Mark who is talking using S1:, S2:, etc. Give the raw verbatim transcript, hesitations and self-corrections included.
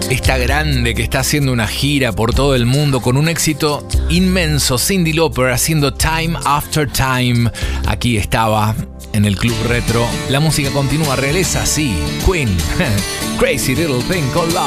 S1: Esta grande que está haciendo una gira por todo el mundo con un éxito inmenso, Cyndi Lauper haciendo Time After Time. Aquí estaba en el Club Retro. La música continúa, realeza, sí, Queen, Crazy Little Thing Called Love.